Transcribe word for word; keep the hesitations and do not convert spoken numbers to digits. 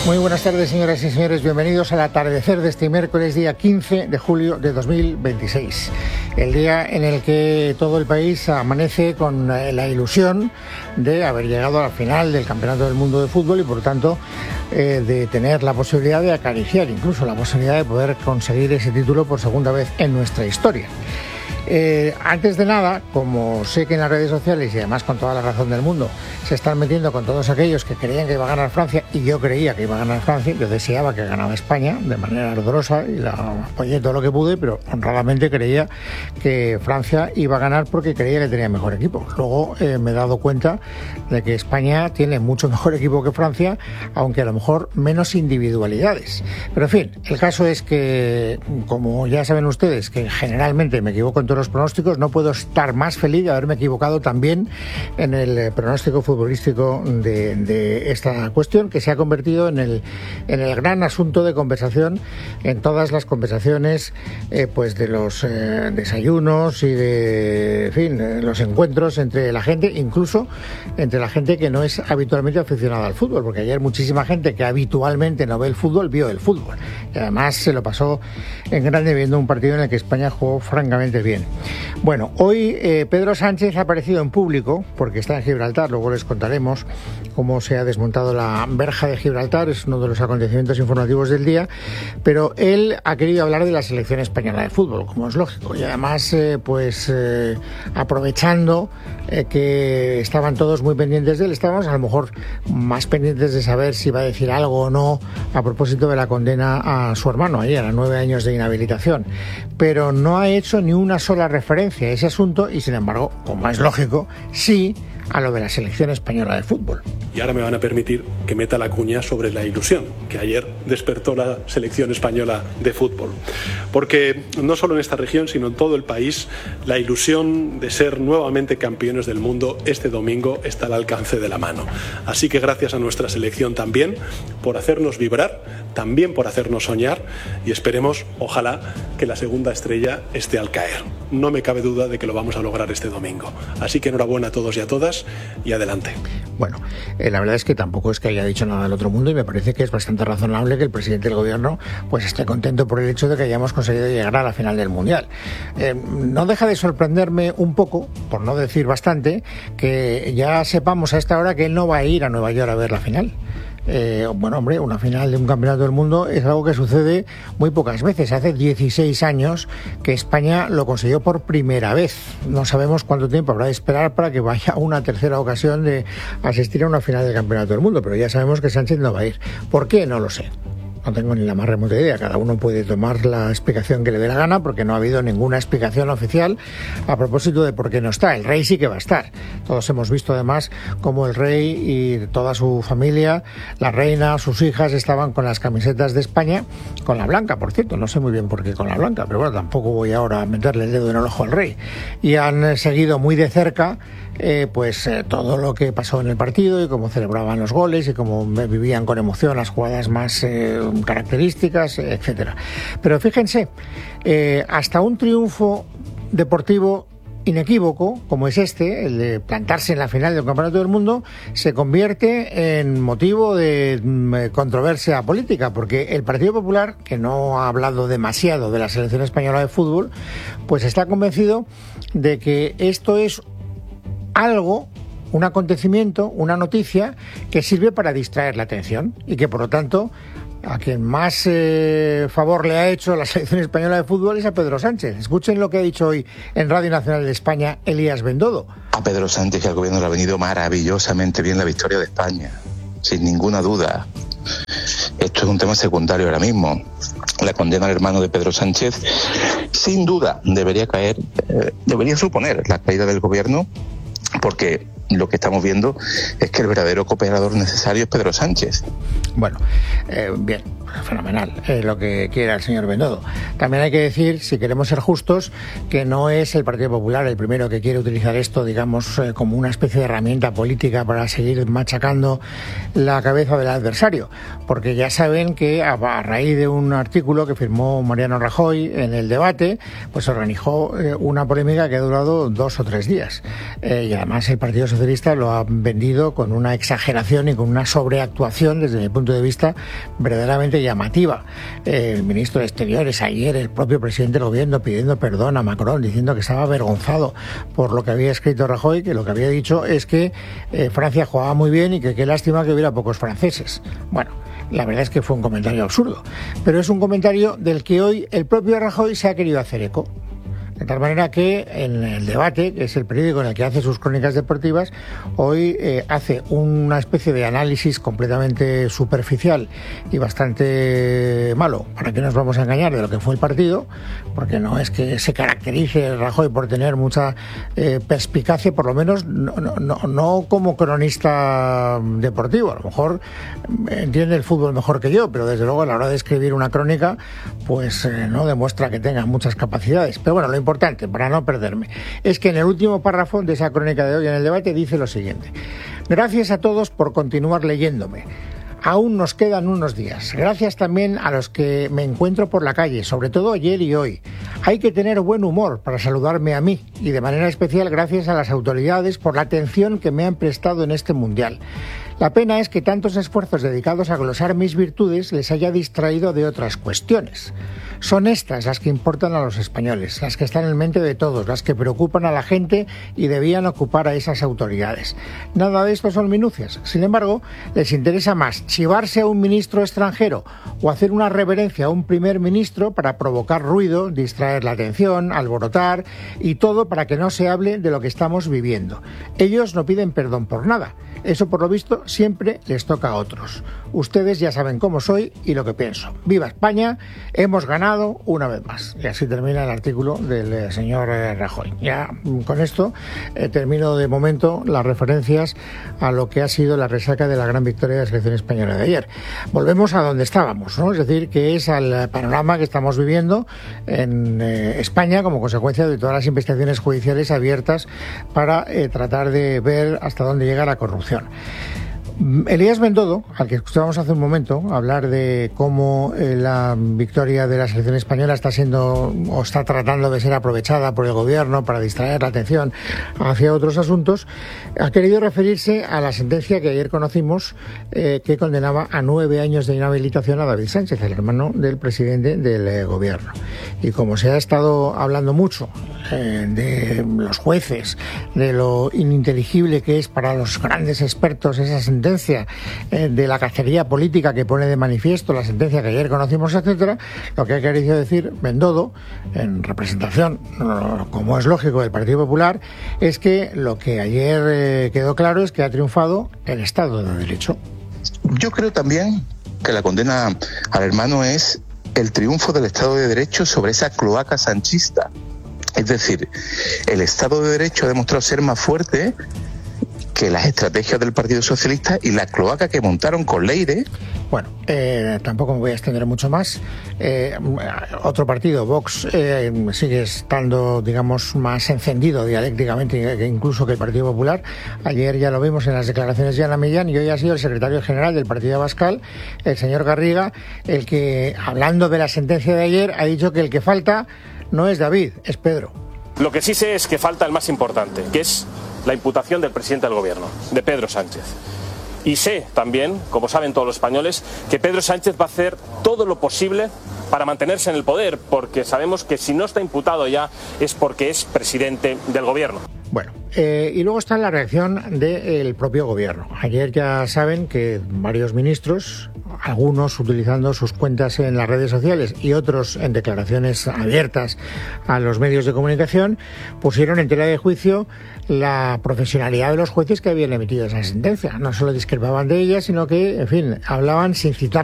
Muy buenas tardes, señoras y señores. Bienvenidos al atardecer de este miércoles, día quince de julio de dos mil veintiséis. El día en el que todo el país amanece con la ilusión de haber llegado a la final del Campeonato del Mundo de Fútbol y, por tanto, eh, de tener la posibilidad de acariciar incluso la posibilidad de poder conseguir ese título por segunda vez en nuestra historia. Eh, antes de nada, como sé que en las redes sociales, y además con toda la razón del mundo, se están metiendo con todos aquellos que creían que iba a ganar Francia, y yo creía que iba a ganar Francia, yo deseaba que ganara España de manera ardorosa y la apoyé todo lo que pude, pero honradamente creía que Francia iba a ganar porque creía que tenía mejor equipo. Luego eh, me he dado cuenta de que España tiene mucho mejor equipo que Francia, aunque a lo mejor menos individualidades. Pero en fin, el caso es que, como ya saben ustedes, que generalmente me equivoco en todos los pronósticos, no puedo estar más feliz de haberme equivocado también en el pronóstico futbolístico de, de esta cuestión, que se ha convertido en el, en el gran asunto de conversación en todas las conversaciones eh, pues de los eh, desayunos y de, en fin, eh, los encuentros entre la gente, incluso entre la gente que no es habitualmente aficionada al fútbol, porque ayer muchísima gente que habitualmente no ve el fútbol vio el fútbol y además se lo pasó en grande viendo un partido en el que España jugó francamente bien. Bueno, hoy eh, Pedro Sánchez ha aparecido en público porque está en Gibraltar, luego les contaremos cómo se ha desmontado la verja de Gibraltar, es uno de los acontecimientos informativos del día, pero él ha querido hablar de la selección española de fútbol, como es lógico, y además eh, pues eh, aprovechando eh, que estaban todos muy pendientes de él, estábamos a lo mejor más pendientes de saber si iba a decir algo o no a propósito de la condena a su hermano ayer, a nueve años de inhabilitación, pero no ha hecho ni una sola referencia a ese asunto y, sin embargo, como es lógico, sí a lo de la selección española de fútbol. Y ahora me van a permitir que meta la cuña sobre la ilusión que ayer despertó la selección española de fútbol. Porque no solo en esta región, sino en todo el país, la ilusión de ser nuevamente campeones del mundo este domingo está al alcance de la mano. Así que gracias a nuestra selección también por hacernos vibrar, también por hacernos soñar, y esperemos, ojalá, que la segunda estrella esté al caer. No me cabe duda de que lo vamos a lograr este domingo. Así que enhorabuena a todos y a todas y adelante. Bueno, eh, la verdad es que tampoco es que haya dicho nada del otro mundo y me parece que es bastante razonable que el presidente del gobierno pues esté contento por el hecho de que hayamos conseguido llegar a la final del Mundial. Eh, no deja de sorprenderme un poco, por no decir bastante, que ya sepamos a esta hora que él no va a ir a Nueva York a ver la final. Eh, bueno, hombre, una final de un campeonato del mundo es algo que sucede muy pocas veces. Hace dieciséis años que España lo consiguió por primera vez. No sabemos cuánto tiempo habrá de esperar para que vaya una tercera ocasión de asistir a una final del campeonato del mundo, pero ya sabemos que Sánchez no va a ir. ¿Por qué? No lo sé. No tengo ni la más remota idea, cada uno puede tomar la explicación que le dé la gana porque no ha habido ninguna explicación oficial a propósito de por qué no está. El rey sí que va a estar. Todos hemos visto además cómo el rey y toda su familia, la reina, sus hijas, estaban con las camisetas de España, con la blanca, por cierto, no sé muy bien por qué con la blanca, pero bueno, tampoco voy ahora a meterle el dedo en el ojo al rey. Y han seguido muy de cerca Eh, pues eh, todo lo que pasó en el partido y cómo celebraban los goles y cómo vivían con emoción las jugadas más eh, características, etcétera. Pero fíjense, eh, hasta un triunfo deportivo inequívoco, como es este, el de plantarse en la final del Campeonato del Mundo, se convierte en motivo de mm, controversia política, porque el Partido Popular, que no ha hablado demasiado de la selección española de fútbol, pues está convencido de que esto es algo, un acontecimiento, una noticia que sirve para distraer la atención y que, por lo tanto, a quien más eh, favor le ha hecho la selección española de fútbol es a Pedro Sánchez. Escuchen lo que ha dicho hoy en Radio Nacional de España Elías Bendodo. A Pedro Sánchez, que al gobierno le ha venido maravillosamente bien la victoria de España, sin ninguna duda. Esto es un tema secundario ahora mismo. La condena al hermano de Pedro Sánchez, sin duda, debería caer, eh, debería suponer la caída del gobierno, porque lo que estamos viendo es que el verdadero cooperador necesario es Pedro Sánchez. Bueno, eh, bien, fenomenal, eh, lo que quiera el señor Bendodo. También hay que decir, si queremos ser justos, que no es el Partido Popular el primero que quiere utilizar esto, digamos, eh, como una especie de herramienta política para seguir machacando la cabeza del adversario, porque ya saben que a, a raíz de un artículo que firmó Mariano Rajoy en el debate, pues organizó eh, una polémica que ha durado dos o tres días. Eh, y además el Partido Socialista Socialista lo ha vendido con una exageración y con una sobreactuación, desde mi punto de vista, verdaderamente llamativa. Eh, el ministro de Exteriores ayer, el propio presidente del gobierno pidiendo perdón a Macron, diciendo que estaba avergonzado por lo que había escrito Rajoy, que lo que había dicho es que eh, Francia jugaba muy bien y que qué lástima que hubiera pocos franceses. Bueno, la verdad es que fue un comentario absurdo, pero es un comentario del que hoy el propio Rajoy se ha querido hacer eco. De tal manera que en El Debate, que es el periódico en el que hace sus crónicas deportivas, hoy eh, hace una especie de análisis completamente superficial y bastante malo, para que nos vamos a engañar, de lo que fue el partido, porque no es que se caracterice Rajoy por tener mucha eh, perspicacia, por lo menos no, no, no como cronista deportivo. A lo mejor entiende el fútbol mejor que yo, pero desde luego a la hora de escribir una crónica, pues eh, no demuestra que tenga muchas capacidades. Pero bueno, lo importante, para no perderme, es que en el último párrafo de esa crónica de hoy en El Debate dice lo siguiente: gracias a todos por continuar leyéndome. Aún nos quedan unos días. Gracias también a los que me encuentro por la calle, sobre todo ayer y hoy. Hay que tener buen humor para saludarme a mí, y de manera especial gracias a las autoridades por la atención que me han prestado en este Mundial. La pena es que tantos esfuerzos dedicados a glosar mis virtudes les haya distraído de otras cuestiones. Son estas las que importan a los españoles, las que están en mente de todos, las que preocupan a la gente y debían ocupar a esas autoridades. Nada de esto son minucias. Sin embargo, les interesa más chivarse a un ministro extranjero o hacer una reverencia a un primer ministro para provocar ruido, distraer la atención, alborotar, y todo para que no se hable de lo que estamos viviendo. Ellos no piden perdón por nada. Eso, por lo visto, siempre les toca a otros. Ustedes ya saben cómo soy y lo que pienso. ¡Viva España! Hemos ganado una vez más. Y así termina el artículo del eh, señor eh, Rajoy. Ya con esto eh, termino de momento las referencias a lo que ha sido la resaca de la gran victoria de la selección española de ayer. Volvemos a donde estábamos, ¿no? Es decir, que es al panorama que estamos viviendo en eh, España como consecuencia de todas las investigaciones judiciales abiertas para eh, tratar de ver hasta dónde llega la corrupción. Elías Bendodo, al que escuchábamos hace un momento hablar de cómo eh, la victoria de la selección española está siendo o está tratando de ser aprovechada por el gobierno para distraer la atención hacia otros asuntos, ha querido referirse a la sentencia que ayer conocimos eh, que condenaba a nueve años de inhabilitación a David Sánchez, el hermano del presidente del eh, gobierno. Y como se ha estado hablando mucho eh, de los jueces, de lo ininteligible que es para los grandes expertos esa sentencia, de la cacería política que pone de manifiesto la sentencia que ayer conocimos, etcétera, lo que ha querido decir Bendodo, en representación, como es lógico, del Partido Popular, es que lo que ayer eh, quedó claro es que ha triunfado el Estado de Derecho. Yo creo también que la condena al hermano es el triunfo del Estado de Derecho sobre esa cloaca sanchista. Es decir, el Estado de Derecho ha demostrado ser más fuerte que las estrategias del Partido Socialista y la cloaca que montaron con Leire. Bueno, eh, tampoco me voy a extender mucho más. Eh, otro partido, Vox, eh, sigue estando, digamos, más encendido dialécticamente que incluso que el Partido Popular. Ayer ya lo vimos en las declaraciones de Ana Millán y hoy ha sido el secretario general del Partido Abascal, el señor Garriga, el que, hablando de la sentencia de ayer, ha dicho que el que falta no es David, es Pedro. Lo que sí sé es que falta el más importante, que es la imputación del presidente del gobierno, de Pedro Sánchez. Y sé también, como saben todos los españoles, que Pedro Sánchez va a hacer todo lo posible para mantenerse en el poder, porque sabemos que si no está imputado ya es porque es presidente del gobierno. Bueno, eh, y luego está la reacción del propio gobierno. Ayer ya saben que varios ministros, algunos utilizando sus cuentas en las redes sociales y otros en declaraciones abiertas a los medios de comunicación, pusieron en tela de juicio la profesionalidad de los jueces que habían emitido esa sentencia. No solo discrepaban de ella, sino que, en fin, hablaban sin citar